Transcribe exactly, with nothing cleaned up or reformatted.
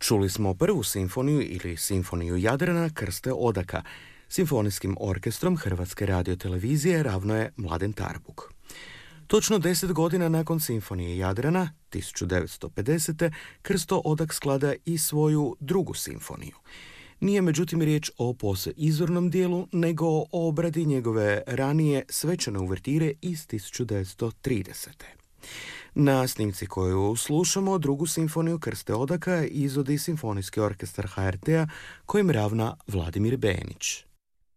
Čuli smo prvu simfoniju ili simfoniju Jadrana Krste Odaka. Simfonijskim orkestrom Hrvatske radiotelevizije ravno je Mladen Tarbuk. Točno deset godina nakon simfonije Jadrana, tisuću devetsto pedesete. Krsto Odak sklada i svoju drugu simfoniju. Nije međutim riječ o posve izvornom dijelu, nego o obradi njegove ranije svečane uvertire iz tisuću devetsto tridesete. Na snimci koju slušamo, drugu simfoniju Krste Odaka izvodi Simfonijski orkestar ha er te a kojim ravna Vladimir Benić.